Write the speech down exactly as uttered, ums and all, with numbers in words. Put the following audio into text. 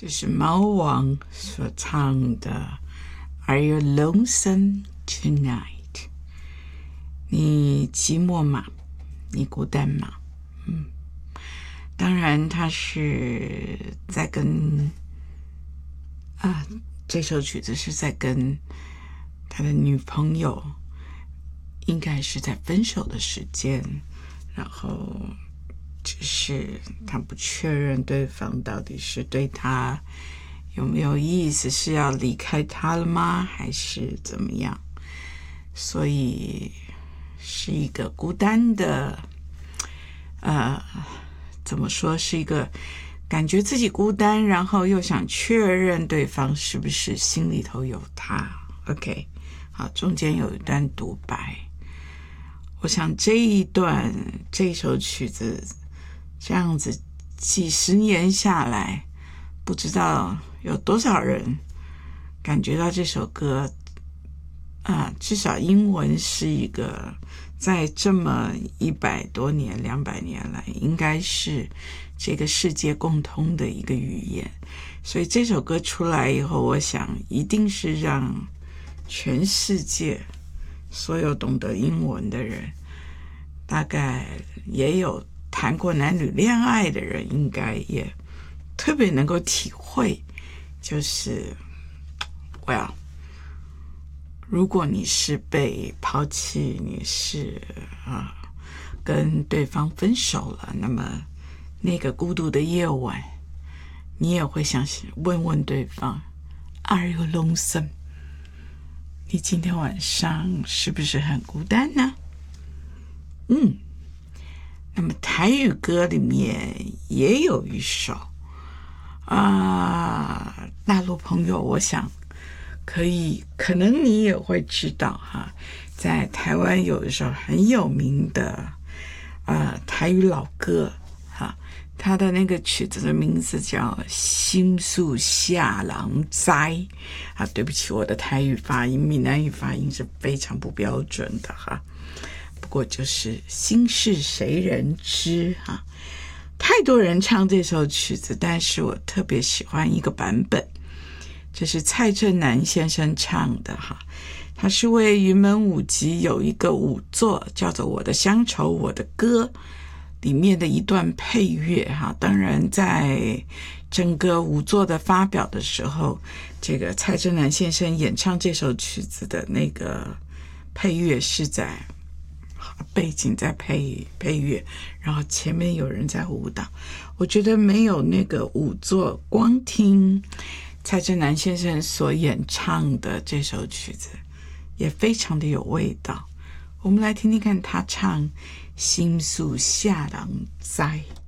这是猫王所唱的 Are you lonesome tonight？ 你寂寞吗？你孤单吗？嗯，当然他是在跟啊，这首曲子是在跟他的女朋友应该是在分手的时间，然后只是他不确认对方到底是对他有没有意思，是要离开他了吗，还是怎么样，所以是一个孤单的呃，怎么说，是一个感觉自己孤单，然后又想确认对方是不是心里头有他。 OK， 好，中间有一段独白，我想这一段这首曲子这样子几十年下来，不知道有多少人感觉到这首歌啊，至少英文是一个在这么一百多年两百年来应该是这个世界共通的一个语言，所以这首歌出来以后，我想一定是让全世界所有懂得英文的人，大概也有谈过男女恋爱的人，应该也特别能够体会，就是well，如果你是被抛弃，你是啊跟对方分手了，那么那个孤独的夜晚，你也会想问问对方 Are you lonesome？ 你今天晚上是不是很孤单呢？嗯，那么台语歌里面也有一首啊，大陆朋友我想可以，可能你也会知道哈，在台湾有一首很有名的呃台语老歌哈，它的那个曲子的名字叫心事下人知啊，对不起，我的台语发音闽南语发音是非常不标准的哈，不过就是心事谁人知哈。太多人唱这首曲子，但是我特别喜欢一个版本，这是蔡振南先生唱的哈，他是为云门舞集有一个舞作叫做《我的乡愁我的歌》里面的一段配乐哈。当然在整个舞作的发表的时候，这个蔡振南先生演唱这首曲子的那个配乐是在背景在配配乐，然后前面有人在舞蹈，我觉得没有那个舞作，光听蔡振南先生所演唱的这首曲子也非常的有味道。我们来听听看他唱心事下人知。